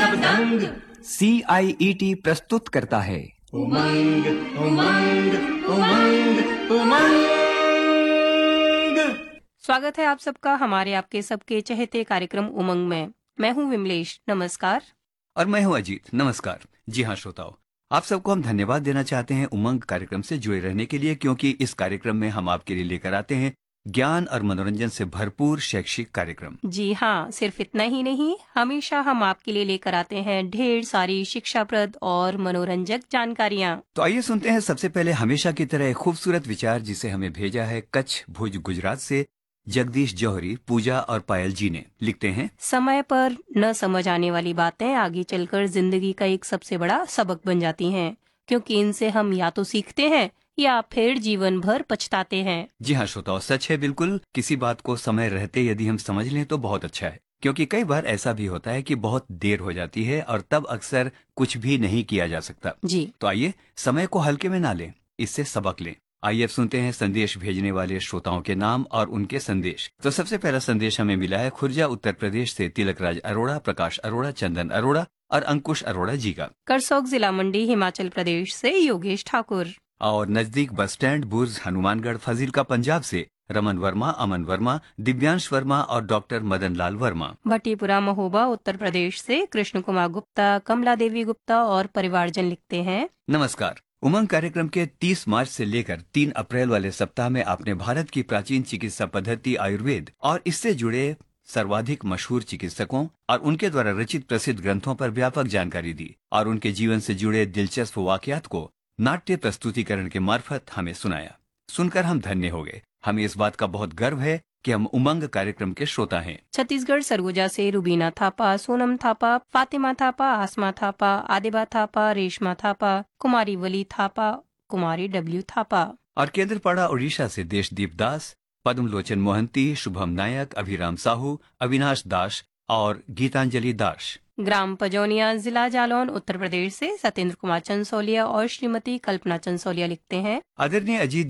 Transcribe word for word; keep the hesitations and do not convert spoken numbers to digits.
सब दंग। सी आई E T प्रस्तुत करता है उमंग उमंग उमंग उमंग। स्वागत है आप सबका हमारे आपके सबके चहेते कार्यक्रम उमंग में। मैं हूं विमलेश, नमस्कार। और मैं हूं अजीत, नमस्कार। जी हाँ श्रोताओ, आप सबको हम धन्यवाद देना चाहते हैं उमंग कार्यक्रम से जुड़े रहने के लिए, क्योंकि इस कार्यक्रम में हम आपके लिए लेकर आते हैं ज्ञान और मनोरंजन से भरपूर शैक्षिक कार्यक्रम। जी हाँ, सिर्फ इतना ही नहीं, हमेशा हम आपके लिए लेकर आते हैं ढेर सारी शिक्षाप्रद और मनोरंजक जानकारियाँ। तो आइए सुनते हैं सबसे पहले हमेशा की तरह एक खूबसूरत विचार जिसे हमें भेजा है कच्छ भुज गुजरात से जगदीश जौहरी, पूजा और पायल जी ने। लिखते हैं, समय पर न समझ आने वाली बातें आगे चलकर जिंदगी का एक सबसे बड़ा सबक बन जाती हैं, क्योंकि इनसे हम या तो सीखते हैं या फिर जीवन भर पछताते हैं। जी हाँ श्रोताओ, सच है बिल्कुल। किसी बात को समय रहते यदि हम समझ लें तो बहुत अच्छा है, क्योंकि कई बार ऐसा भी होता है कि बहुत देर हो जाती है और तब अक्सर कुछ भी नहीं किया जा सकता। जी तो आइए समय को हल्के में ना लें, इससे सबक लें। आइए अब सुनते हैं संदेश भेजने वाले श्रोताओं के नाम और उनके संदेश। तो सबसे पहला संदेश हमें मिला है खुर्जा उत्तर प्रदेश से तिलकराज अरोड़ा, प्रकाश अरोड़ा, चंदन अरोड़ा और अंकुश अरोड़ा जी का। करसोग जिला मंडी हिमाचल प्रदेश से योगेश ठाकुर। और नजदीक बस स्टैंड बुर्ज हनुमानगढ़ फाजिलका पंजाब से रमन वर्मा, अमन वर्मा, दिव्यांश वर्मा और डॉक्टर मदन लाल वर्मा। भट्टीपुरा महोबा उत्तर प्रदेश से कृष्ण कुमार गुप्ता, कमला देवी गुप्ता और परिवारजन लिखते हैं, नमस्कार। उमंग कार्यक्रम के तीस मार्च से लेकर तीन अप्रैल वाले सप्ताह में आपने भारत की प्राचीन चिकित्सा पद्धति आयुर्वेद और इससे जुड़े सर्वाधिक मशहूर चिकित्सकों और उनके द्वारा रचित प्रसिद्ध ग्रंथों पर व्यापक जानकारी दी और उनके जीवन से जुड़े दिलचस्प वाकयात को नाट्य प्रस्तुतिकरण के मार्फत हमें सुनाया। सुनकर हम धन्य हो गए। हमें इस बात का बहुत गर्व है कि हम उमंग कार्यक्रम के श्रोता हैं। छत्तीसगढ़ सरगुजा से रुबीना थापा, सोनम थापा, फातिमा थापा, आसमा थापा, आदिबा थापा, रेशमा थापा, कुमारी वली थापा, कुमारी डब्ल्यू थापा। और केंद्रपाड़ा उड़ीसा से देशदीप दास, पद्मलोचन मोहंती, शुभम नायक, अभिराम साहू, अविनाश दास और गीतांजलि दास। ग्राम पजौनिया, जिला जालौन, उत्तर प्रदेश से सत्येंद्र कुमार चंसोलिया और श्रीमती कल्पना चंसोलिया लिखते हैं, आदरणीय अजीत